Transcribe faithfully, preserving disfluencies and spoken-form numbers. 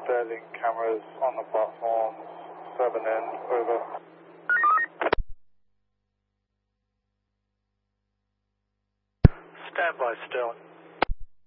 Sterling cameras on the platform, seven in, over. Stand by, Sterling.